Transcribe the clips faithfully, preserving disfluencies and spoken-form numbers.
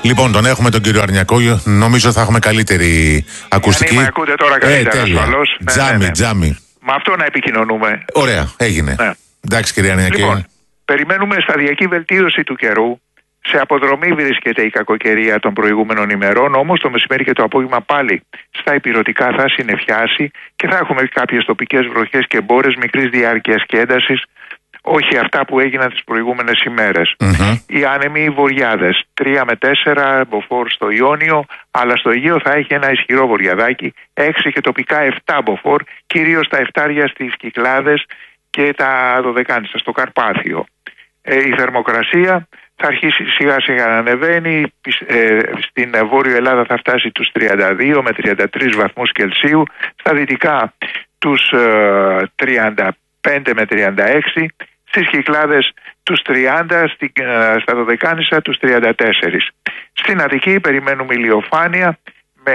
Λοιπόν, τον έχουμε τον κύριο Αρνιακό. Νομίζω θα έχουμε καλύτερη ακουστική. Αν με ακούτε τώρα καλύτερα, ε, ασφαλώς. Τζάμι, ναι, ναι. τζάμι. Με αυτό να επικοινωνούμε. Ωραία, έγινε. Ναι. Εντάξει, κύριε Αρνιακέ. Λοιπόν, περιμένουμε σταδιακή βελτίωση του καιρού. Σε αποδρομή βρίσκεται η κακοκαιρία των προηγούμενων ημερών, όμως το μεσημέρι και το απόγευμα πάλι στα ηπειρωτικά θα συννεφιάσει και θα έχουμε κάποιες τοπικές βροχές και μπόρες μικρής διάρκειας και έντασης, όχι αυτά που έγιναν τις προηγούμενες ημέρες. Mm-hmm. Οι άνεμοι βοριάδες, τρία με τέσσερα μποφόρ στο Ιόνιο, αλλά στο Αιγαίο θα έχει ένα ισχυρό βοριαδάκι, έξι και τοπικά επτά μποφόρ, κυρίως τα εφτάρια στις Κυκλάδες και τα Δωδεκάνησα στο Καρπάθιο. Ε, η θερμοκρασία θα αρχίσει σιγά σιγά να ανεβαίνει, ε, στην Βόρειο Ελλάδα θα φτάσει τους τριάντα δύο με τριάντα τρεις βαθμούς Κελσίου, στα δυτικά τους ε, τριάντα πέντε με τριάντα έξι, στις Κυκλάδες τους τριάντα, στη, ε, στα Δωδεκάνησα τους τριάντα τέσσερα. Στην Αττική περιμένουμε ηλιοφάνεια με,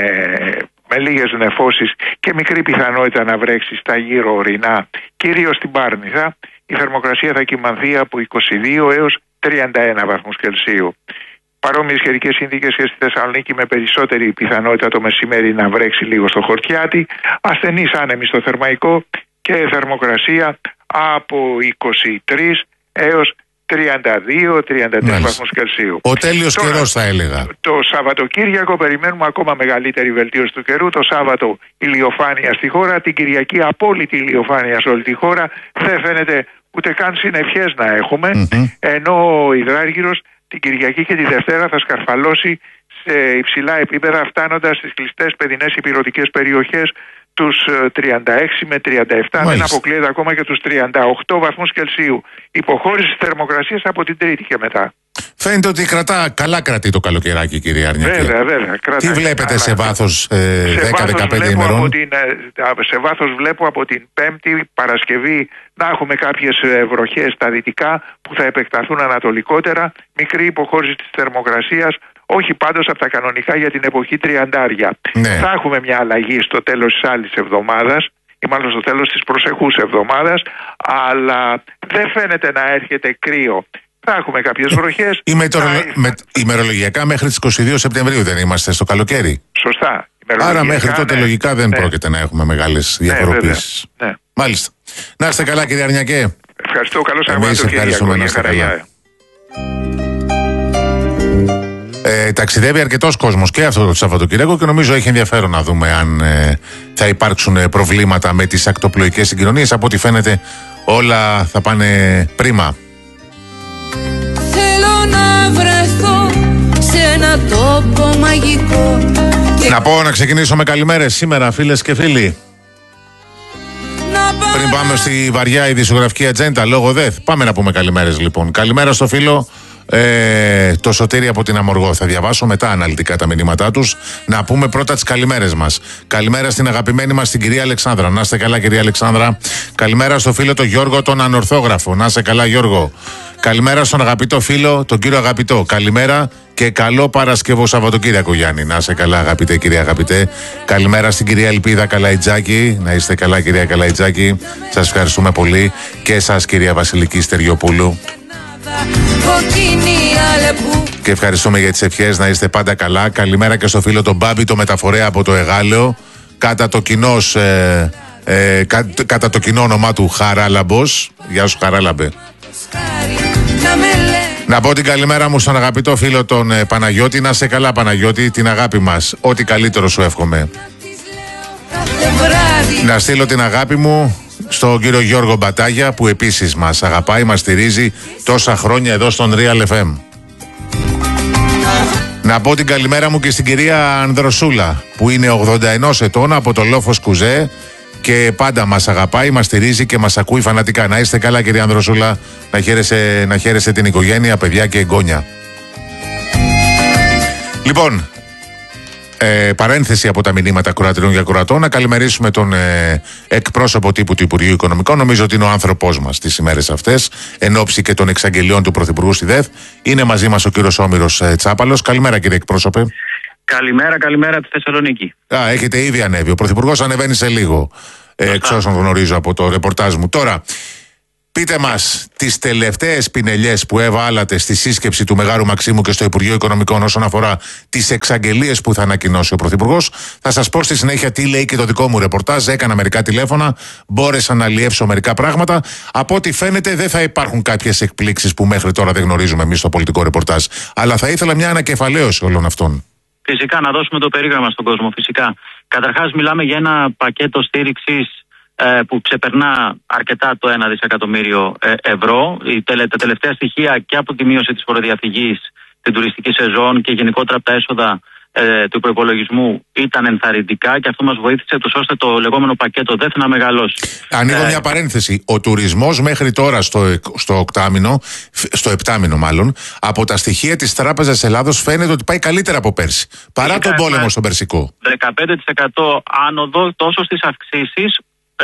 με λίγες νεφώσεις και μικρή πιθανότητα να βρέξει στα γύρω ορεινά, κυρίως στην Πάρνηθα. Η θερμοκρασία θα κυμανθεί από είκοσι δύο έως τριάντα ένα βαθμούς Κελσίου. Παρόμοιες καιρικές συνθήκες και στη Θεσσαλονίκη, με περισσότερη πιθανότητα το μεσημέρι να βρέξει λίγο στο Χορτιάτι, ασθενείς άνεμοι στο Θερμαϊκό και θερμοκρασία από είκοσι τρεις έως τριάντα δύο τριάντα τρεις βαθμούς Κελσίου. Ο τέλειος καιρός θα έλεγα. Το Σαββατοκύριακο περιμένουμε ακόμα μεγαλύτερη βελτίωση του καιρού. Το Σάββατο ηλιοφάνεια στη χώρα, την Κυριακή απόλυτη ηλιοφάνεια σε όλη τη χώρα. Δεν φαίνεται ούτε καν συννεφιές να έχουμε, mm-hmm. ενώ ο υδράργυρος την Κυριακή και τη Δευτέρα θα σκαρφαλώσει σε υψηλά επίπεδα, φτάνοντας στις κλειστές παιδινές ηπειρωτικές περιοχές τους τριάντα έξι με τριάντα επτά, Μάλιστα. δεν αποκλείεται ακόμα και τους τριάντα οκτώ βαθμούς Κελσίου. Υποχώρηση θερμοκρασίας από την Τρίτη και μετά. Φαίνεται ότι κρατά, καλά κρατεί το καλοκαιράκι, κύριε Αρνιακέ. Βέβαια, βέβαια. Κρατά, Τι βλέπετε καλά, σε βάθος ε, δέκα με δεκαπέντε ημερών? Την, σε βάθος βλέπω από την Πέμπτη Παρασκευή να έχουμε κάποιες βροχές στα δυτικά που θα επεκταθούν ανατολικότερα. Μικρή υποχώρηση της θερμοκρασίας, όχι πάντως από τα κανονικά για την εποχή τριαντάρια. Ναι. Θα έχουμε μια αλλαγή στο τέλος της άλλης εβδομάδας, ή μάλλον στο τέλος της προσεχούς εβδομάδας, αλλά δεν φαίνεται να έρχεται κρύο. Θα έχουμε κάποιες βροχές. Ημερολο... Θα... Με... Ημερολογιακά μέχρι τις είκοσι δύο Σεπτεμβρίου δεν είμαστε στο καλοκαίρι? Σωστά. Άρα μέχρι τότε ναι. λογικά δεν ναι. πρόκειται να έχουμε μεγάλες διαφοροποίησεις. Ναι, ναι. Μάλιστα. Να είστε καλά, κύριε Αρνιακέ. Ευχαριστώ. Καλώς Εμείς ευχαριστούμε, να είστε καλά. Ε, ταξιδεύει αρκετός κόσμος και αυτό το Σαββατοκύριακο και νομίζω έχει ενδιαφέρον να δούμε αν ε, θα υπάρξουν προβλήματα με τις ακτοπλοϊκές συγκοινωνίες. Από ό,τι φαίνεται όλα θα πάνε πρίμα. Θέλω να βρεθώ σε ένα τόπο μαγικό. Να πω να ξεκινήσω με καλημέρες σήμερα, φίλες και φίλοι. Πριν πάμε στη βαριά ειδησιογραφική ατζέντα, λόγω ΔΕΘ, πάμε να πούμε καλημέρες λοιπόν. Καλημέρα στο φίλο ε, το Σωτήρι από την Αμοργό. Θα διαβάσω μετά αναλυτικά τα μηνύματά τους. Να πούμε πρώτα τις καλημέρες μας. Καλημέρα στην αγαπημένη μας την κυρία Αλεξάνδρα. Να είστε καλά, κυρία Αλεξάνδρα. Καλημέρα στο φίλο τον Γιώργο τον Ανορθόγραφο. Να είστε καλά, Γιώργο. Καλημέρα στον αγαπητό φίλο, τον κύριο Αγαπητό. Καλημέρα και καλό Παρασκευό Σαββατοκύριακο, Γιάννη. Να είστε καλά, αγαπητέ, κυρία Αγαπητέ. Καλημέρα στην κυρία Ελπίδα Καλαϊτζάκη. Να είστε καλά, κυρία Καλαϊτζάκη. Σας ευχαριστούμε πολύ. Και εσάς, κυρία Βασιλική Στεριοπούλου. Και ευχαριστούμε για τις ευχές, να είστε πάντα καλά. Καλημέρα και στο φίλο τον Μπάμπη, το μεταφορέα από το Εγάλεο. Κατά το κοινό, ε, ε, κα, κατά το κοινό όνομά του Χαράλαμπος. Γεια σου, Χαράλαμπε. Να πω την καλημέρα μου στον αγαπητό φίλο τον ε, Παναγιώτη. Να σε καλά, Παναγιώτη, την αγάπη μας. Ό,τι καλύτερο σου εύχομαι. Να στείλω την αγάπη μου στον κύριο Γιώργο Μπατάγια, που επίσης μας αγαπάει, μας στηρίζει τόσα χρόνια εδώ στον Real εφ εμ. Να πω την καλημέρα μου και στην κυρία Ανδροσούλα, που είναι ογδόντα ενός ετών, από το Λόφος Κουζέ, και πάντα μας αγαπάει, μας στηρίζει και μας ακούει φανατικά. Να είστε καλά, κυρία Ανδροσούλα, να χαίρεσε, να χαίρεσε την οικογένεια, παιδιά και εγγόνια. Λοιπόν, ε, παρένθεση από τα μηνύματα κουρατηριών για κουρατών, να καλημερίσουμε τον ε, εκπρόσωπο τύπου του Υπουργείου Οικονομικών. Νομίζω ότι είναι ο άνθρωπός μας τις ημέρες αυτές, εν ώψη και των εξαγγελιών του Πρωθυπουργού στη ΔΕΘ. Είναι μαζί μας ο κύριος Όμηρος ε, Τσάπαλος. Καλημέρα, κύριε εκπρόσωπε. Καλημέρα, καλημέρα από τη Θεσσαλονίκη. Α, έχετε ήδη ανέβει. Ο Πρωθυπουργός ανεβαίνει σε λίγο, ε, εξ όσων γνωρίζω από το ρεπορτάζ μου. Τώρα, Πείτε μας τις τελευταίες πινελιές που έβαλατε στη σύσκεψη του Μεγάρου Μαξίμου και στο Υπουργείο Οικονομικών όσον αφορά τις εξαγγελίες που θα ανακοινώσει ο Πρωθυπουργός. Θα σας πω στη συνέχεια τι λέει και το δικό μου ρεπορτάζ. Έκανα μερικά τηλέφωνα, μπόρεσα να αλλιεύσω μερικά πράγματα. Από ό,τι φαίνεται δεν θα υπάρχουν κάποιες εκπλήξεις που μέχρι τώρα δεν γνωρίζουμε εμείς στο πολιτικό ρεπορτάζ. Αλλά θα ήθελα μια ανακεφαλαίωση όλων αυτών. Φυσικά, να δώσουμε το περίγραμμα στον κόσμο. Φυσικά. Καταρχάς, μιλάμε για ένα πακέτο στήριξης που ξεπερνά αρκετά το ένα δισεκατομμύριο ευρώ. Τα τελευταία στοιχεία και από τη μείωση της φοροδιαφυγής, την τουριστική σεζόν και γενικότερα από τα έσοδα ε, του προϋπολογισμού ήταν ενθαρρυντικά και αυτό μας βοήθησε τους ώστε το λεγόμενο πακέτο ΔΕΘ να μεγαλώσει. Ανοίγω ε, μια παρένθεση. Ο τουρισμός μέχρι τώρα στο, στο οκτάμηνο, στο επτάμηνο μάλλον, από τα στοιχεία της Τράπεζας Ελλάδος φαίνεται ότι πάει καλύτερα από πέρσι. Παρά τον πόλεμο στον Περσικό. δεκαπέντε τοις εκατό άνοδο τόσο στις αυξήσεις,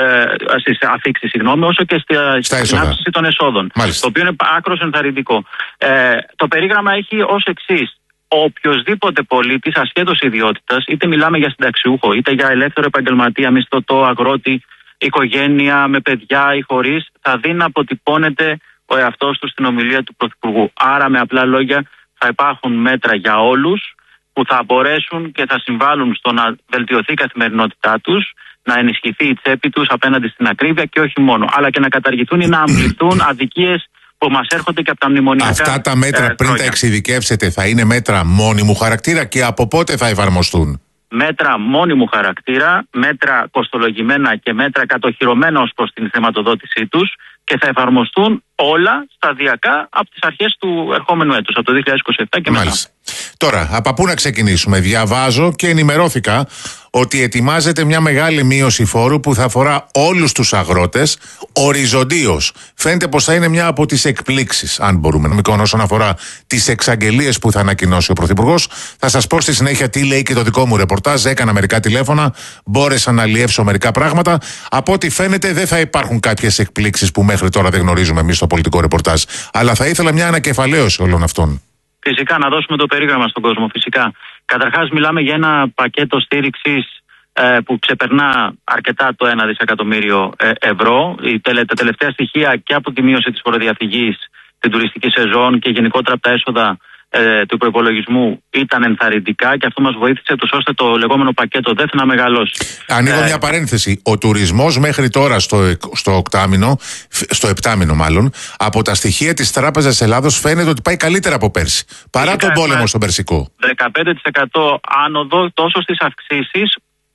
στις αφήξεις, συγγνώμη, όσο και στην αύξηση των εσόδων. Μάλιστα. Το οποίο είναι άκρως ενθαρρυντικό. Ε, το περίγραμμα έχει ως εξής. Οποιοσδήποτε πολίτης ασχέτως ιδιότητας, είτε μιλάμε για συνταξιούχο, είτε για ελεύθερο επαγγελματία, μισθωτό, αγρότη, οικογένεια με παιδιά ή χωρίς, θα δει να αποτυπώνεται ο εαυτός του στην ομιλία του Πρωθυπουργού. Άρα, με απλά λόγια, θα υπάρχουν μέτρα για όλους που θα μπορέσουν και θα συμβάλλουν στο να βελτιωθεί η καθημερινότητά τους, να ενισχυθεί η τσέπη τους απέναντι στην ακρίβεια και όχι μόνο, αλλά και να καταργηθούν ή να αμβληθούν αδικίες που μας έρχονται και από τα μνημονιακά. Αυτά τα μέτρα ε, πριν τα εξειδικεύσετε θα είναι μέτρα μόνιμου χαρακτήρα και από πότε θα εφαρμοστούν? Μέτρα μόνιμου χαρακτήρα, μέτρα κοστολογημένα και μέτρα κατοχυρωμένα ως προς την χρηματοδότησή τους και θα εφαρμοστούν όλα σταδιακά από τις αρχές του ερχόμενου έτους, από το δύο χιλιάδες είκοσι επτά και μετά. Μάλιστα. Τώρα, από πού να ξεκινήσουμε? Διαβάζω και ενημερώθηκα ότι ετοιμάζεται μια μεγάλη μείωση φόρου που θα αφορά όλους τους αγρότες οριζοντίως. Φαίνεται πως θα είναι μια από τις εκπλήξεις, αν μπορούμε νομικών, όσον αφορά τις εξαγγελίες που θα ανακοινώσει ο Πρωθυπουργός. Θα σας πω στη συνέχεια τι λέει και το δικό μου ρεπορτάζ. Έκανα μερικά τηλέφωνα, μπόρεσα να αλλιεύσω μερικά πράγματα. Από ό,τι φαίνεται δεν θα υπάρχουν κάποιες εκπλήξεις που μέχρι τώρα δεν γνωρίζουμε εμείς στο πολιτικό ρεπορτάζ. Αλλά θα ήθελα μια ανακεφαλαίωση όλων αυτών. Φυσικά, να δώσουμε το περίγραμμα στον κόσμο. Φυσικά. Καταρχάς, μιλάμε για ένα πακέτο στήριξης ε, που ξεπερνά αρκετά το ένα δισεκατομμύριο ε, ευρώ. Τα τελευταία στοιχεία και από τη μείωση της φοροδιαφυγής, την τουριστική σεζόν και γενικότερα από τα έσοδα ε, του προϋπολογισμού ήταν ενθαρρυντικά και αυτό μας βοήθησε τους ώστε το λεγόμενο πακέτο ΔΕΘ να μεγαλώσει. Ανοίγω ε, μια παρένθεση. Ο τουρισμός μέχρι τώρα στο, στο οκτάμηνο, στο επτάμηνο μάλλον, από τα στοιχεία της Τράπεζας Ελλάδος φαίνεται ότι πάει καλύτερα από πέρσι. Παρά τον πόλεμο στον Περσικό. δεκαπέντε τοις εκατό άνοδο τόσο στις αυξήσεις,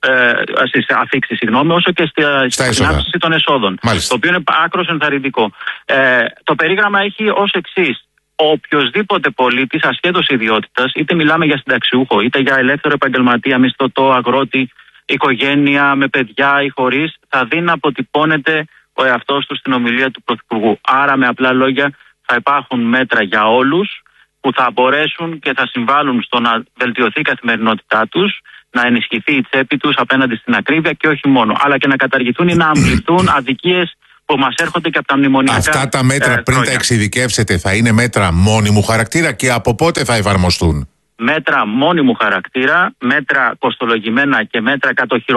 ε, στις αφήξεις, συγγνώμη, όσο και στην αύξηση των εσόδων. Μάλιστα. Το οποίο είναι άκρως ενθαρρυντικό. Ε, το περίγραμμα έχει ως εξής. Οποιοσδήποτε πολίτης ασχέτως ιδιότητας, είτε μιλάμε για συνταξιούχο, είτε για ελεύθερο επαγγελματία, μισθωτό, αγρότη, οικογένεια με παιδιά ή χωρίς, θα δει να αποτυπώνεται ο εαυτός του στην ομιλία του Πρωθυπουργού. Άρα, με απλά λόγια, θα υπάρχουν μέτρα για όλους που θα μπορέσουν και θα συμβάλλουν στο να βελτιωθεί η καθημερινότητά τους, να ενισχυθεί η τσέπη τους απέναντι στην ακρίβεια και όχι μόνο, αλλά και να καταργηθούν ή να αμβληθούν αδικίες που μας έρχονται και από τα μνημονιακά. Αυτά τα μέτρα ε, πριν τα εξειδικεύσετε θα είναι μέτρα μόνιμου χαρακτήρα και από πότε θα εφαρμοστούν? Μέτρα μόνιμου χαρακτήρα, μέτρα κοστολογημένα και μέτρα κατοχυρωμένα